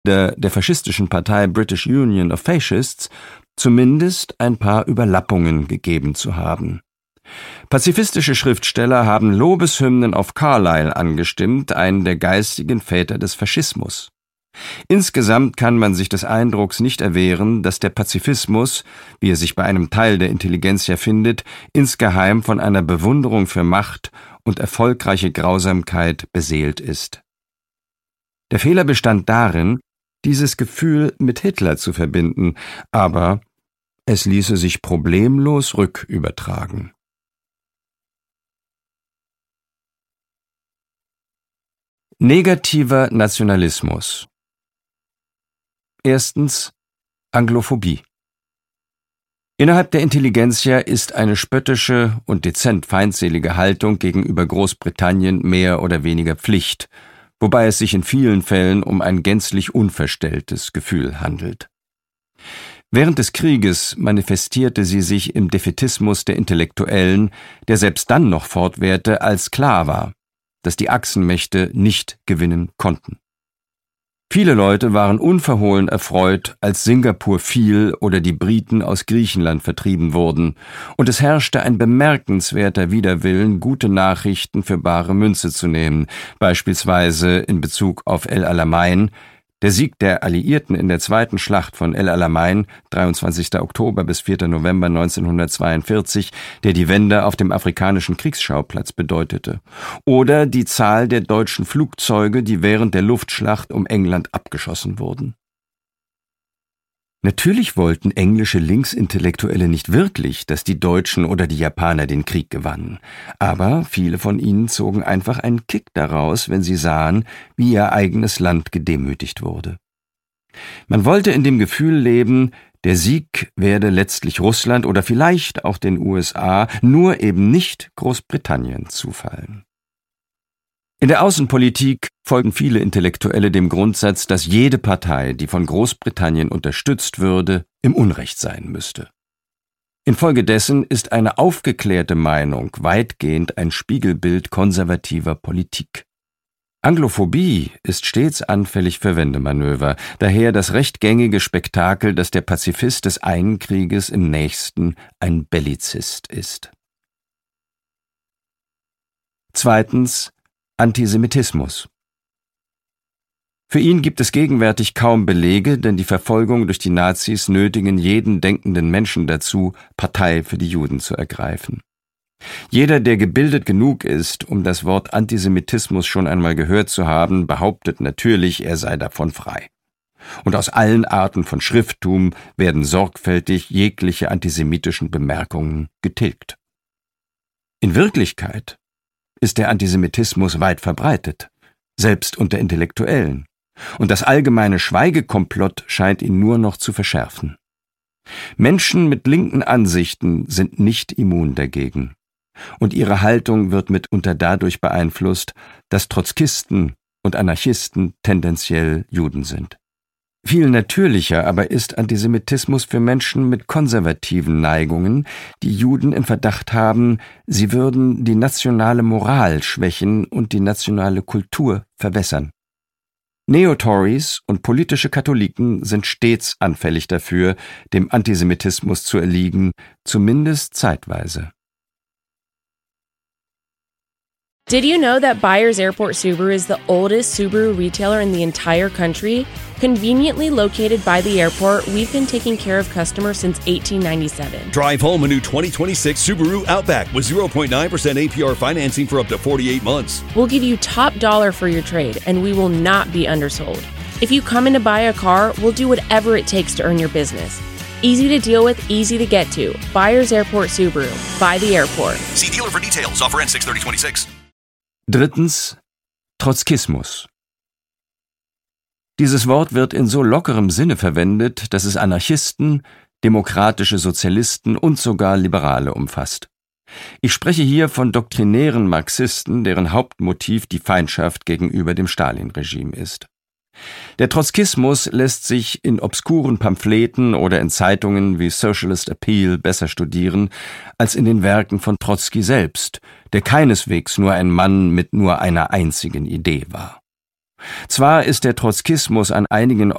der faschistischen Partei British Union of Fascists zumindest ein paar Überlappungen gegeben zu haben. Pazifistische Schriftsteller haben Lobeshymnen auf Carlyle angestimmt, einen der geistigen Väter des Faschismus. Insgesamt kann man sich des Eindrucks nicht erwehren, dass der Pazifismus, wie er sich bei einem Teil der Intelligenzia findet, insgeheim von einer Bewunderung für Macht und erfolgreiche Grausamkeit beseelt ist. Der Fehler bestand darin, dieses Gefühl mit Hitler zu verbinden, aber es ließe sich problemlos rückübertragen. Negativer Nationalismus. Erstens Anglophobie. Innerhalb der Intelligenzia ist eine spöttische und dezent feindselige Haltung gegenüber Großbritannien mehr oder weniger Pflicht, wobei es sich in vielen Fällen um ein gänzlich unverstelltes Gefühl handelt. Während des Krieges manifestierte sie sich im Defätismus der Intellektuellen, der selbst dann noch fortwährte, als klar war, dass die Achsenmächte nicht gewinnen konnten. Viele Leute waren unverhohlen erfreut, als Singapur fiel oder die Briten aus Griechenland vertrieben wurden, und es herrschte ein bemerkenswerter Widerwillen, gute Nachrichten für bare Münze zu nehmen, beispielsweise in Bezug auf El Alamein. Der Sieg der Alliierten in der zweiten Schlacht von El Alamein, 23. Oktober bis 4. November 1942, der die Wende auf dem afrikanischen Kriegsschauplatz bedeutete. Oder die Zahl der deutschen Flugzeuge, die während der Luftschlacht um England abgeschossen wurden. Natürlich wollten englische Linksintellektuelle nicht wirklich, dass die Deutschen oder die Japaner den Krieg gewannen, aber viele von ihnen zogen einfach einen Kick daraus, wenn sie sahen, wie ihr eigenes Land gedemütigt wurde. Man wollte in dem Gefühl leben, der Sieg werde letztlich Russland oder vielleicht auch den USA, nur eben nicht Großbritannien zufallen. In der Außenpolitik folgen viele Intellektuelle dem Grundsatz, dass jede Partei, die von Großbritannien unterstützt würde, im Unrecht sein müsste. Infolgedessen ist eine aufgeklärte Meinung weitgehend ein Spiegelbild konservativer Politik. Anglophobie ist stets anfällig für Wendemanöver, daher das recht gängige Spektakel, dass der Pazifist des einen Krieges im nächsten ein Bellizist ist. Zweitens Antisemitismus. Für ihn gibt es gegenwärtig kaum Belege, denn die Verfolgung durch die Nazis nötigen jeden denkenden Menschen dazu, Partei für die Juden zu ergreifen. Jeder, der gebildet genug ist, um das Wort Antisemitismus schon einmal gehört zu haben, behauptet natürlich, er sei davon frei. Und aus allen Arten von Schrifttum werden sorgfältig jegliche antisemitischen Bemerkungen getilgt. In Wirklichkeit ist der Antisemitismus weit verbreitet, selbst unter Intellektuellen, und das allgemeine Schweigekomplott scheint ihn nur noch zu verschärfen. Menschen mit linken Ansichten sind nicht immun dagegen, und ihre Haltung wird mitunter dadurch beeinflusst, dass Trotzkisten und Anarchisten tendenziell Juden sind. Viel natürlicher aber ist Antisemitismus für Menschen mit konservativen Neigungen, die Juden im Verdacht haben, sie würden die nationale Moral schwächen und die nationale Kultur verwässern. Neo-Tories und politische Katholiken sind stets anfällig dafür, dem Antisemitismus zu erliegen, zumindest zeitweise. Did you know that Byers Airport Subaru is the oldest Subaru retailer in the entire country? Conveniently located by the airport, we've been taking care of customers since 1897. Drive home a new 2026 Subaru Outback with 0.9% APR financing for up to 48 months. We'll give you top dollar for your trade, and we will not be undersold. If you come in to buy a car, we'll do whatever it takes to earn your business. Easy to deal with, easy to get to. Byers Airport Subaru. By the airport. See dealer for details. Offer ends 6/30/26. Drittens Trotzkismus. Dieses Wort wird in so lockerem Sinne verwendet, dass es Anarchisten, demokratische Sozialisten und sogar Liberale umfasst. Ich spreche hier von doktrinären Marxisten, deren Hauptmotiv die Feindschaft gegenüber dem Stalin-Regime ist. Der Trotzkismus lässt sich in obskuren Pamphleten oder in Zeitungen wie Socialist Appeal besser studieren, als in den Werken von Trotzki selbst, der keineswegs nur ein Mann mit nur einer einzigen Idee war. Zwar ist der Trotzkismus an einigen